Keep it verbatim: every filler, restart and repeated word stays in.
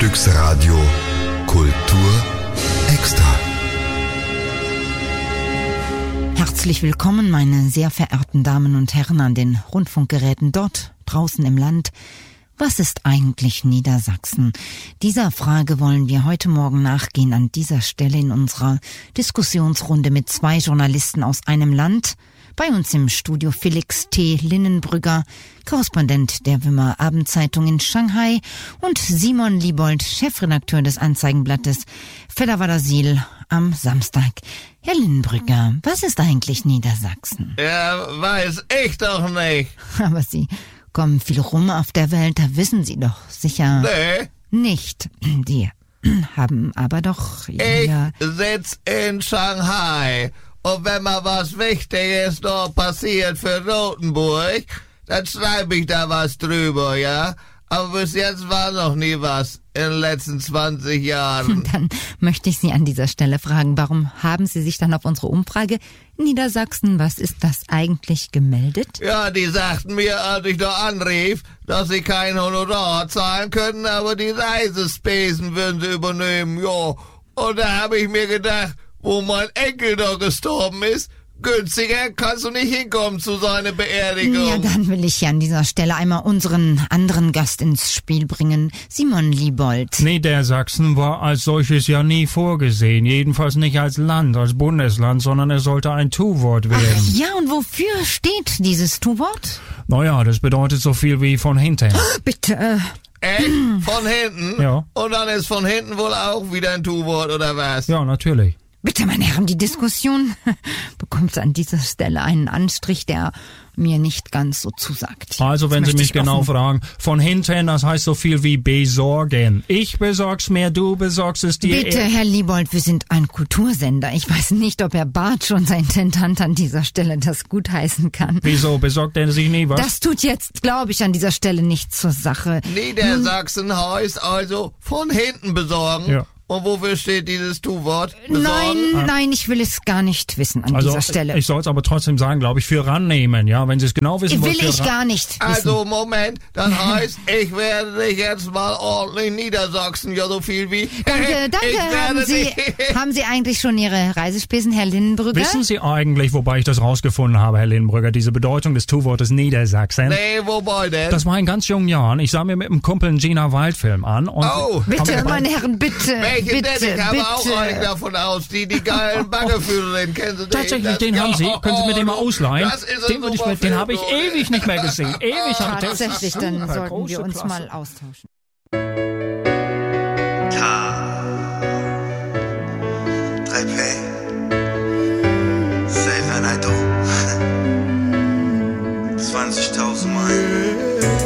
Frühstücksradio Kultur Extra. Herzlich willkommen, meine sehr verehrten Damen und Herren an den Rundfunkgeräten dort draußen im Land. Was ist eigentlich Niedersachsen? Dieser Frage wollen wir heute Morgen nachgehen an dieser Stelle in unserer Diskussionsrunde mit zwei Journalisten aus einem Land. Bei uns im Studio Felix T. Linnenbrügger, Korrespondent der Wimmer Abendzeitung in Shanghai, und Simon Liebold, Chefredakteur des Anzeigenblattes Fedderwader-Siel am Samstag. Herr Linnenbrügger, was ist eigentlich Niedersachsen? Ja, weiß ich doch nicht. Aber Sie kommen viel rum auf der Welt, da wissen Sie doch sicher Nee, nicht. Die haben aber doch... ich Ja, sitz in Shanghai. Und wenn mal was Wichtiges dort passiert für Rotenburg, dann schreibe ich da was drüber, ja? Aber bis jetzt war noch nie was in den letzten zwanzig Jahren. dann möchte ich Sie an dieser Stelle fragen, warum haben Sie sich dann auf unsere Umfrage Niedersachsen, was ist das eigentlich, gemeldet? Ja, die sagten mir, als ich da anrief, dass sie kein Honorar zahlen können, aber die Reisespesen würden sie übernehmen, ja. Und da habe ich mir gedacht, wo mein Enkel da gestorben ist, günstiger kannst du nicht hinkommen zu seiner Beerdigung. Ja, dann will ich ja an dieser Stelle einmal unseren anderen Gast ins Spiel bringen, Simon Liebold. Niedersachsen war als solches ja nie vorgesehen, jedenfalls nicht als Land, als Bundesland, sondern es sollte ein Tu-Wort werden. Ach ja, und wofür steht dieses Tu-Wort? Naja, das bedeutet so viel wie von hinten. Bitte, äh, Echt? Von hinten? Ja. Und dann ist von hinten wohl auch wieder ein Tu-Wort, oder was? Ja, natürlich. bitte, meine Herren, die Diskussion bekommt an dieser Stelle einen Anstrich, der mir nicht ganz so zusagt. Also, Das wenn Sie möchte mich ich genau offen- fragen, von hinten, das heißt so viel wie besorgen. Ich besorg's mir, du besorgst es dir. Bitte, Herr Liebold, wir sind ein Kultursender. Ich weiß nicht, ob Herr Bartsch, unser Intendant, an dieser Stelle das gutheißen kann. Wieso, besorgt er sich nie was? Das tut jetzt, glaube ich, an dieser Stelle nichts zur Sache. Niedersachsen heißt also von hinten besorgen. Ja. Und wofür steht dieses Tu-Wort? Nein, Besorgen? nein, ich will es gar nicht wissen an also, dieser Stelle. ich soll's aber trotzdem sagen, glaube ich, für rannehmen, ja, wenn Sie es genau wissen wollen. will ich für ran- gar nicht wissen. Also, Moment, das heißt, ich werde dich jetzt mal ordentlich Niedersachsen, ja so viel wie... Danke, Ich danke. werde Haben Sie, dich- haben Sie eigentlich schon Ihre Reisespesen, Herr Linnenbrügger? Wissen Sie eigentlich, wobei ich das rausgefunden habe, Herr Linnenbrügger, diese Bedeutung des Tu-Wortes Niedersachsen? Nee, wobei denn? Das war in ganz jungen Jahren. Ich sah mir mit einem Kumpel einen Gina Wild-Film an. Und Oh. Bitte, haben- meine Herren, bitte, Welchen bitte, denn? Ich habe auch bitte. einen davon aus, die die geilen Baggerführerin, kennen Sie den? Tatsächlich, Das- den ja, haben Sie. Können Sie mir den mal oh, ausleihen? Das ist Den, ein würde ich super mit, den Film, habe ich du. ewig nicht mehr gesehen. Ewig habe ich den. Tatsächlich, dann Super, sollten wir große uns Klasse. mal austauschen. K. drei P. Save and I do. zwanzigtausend Mal.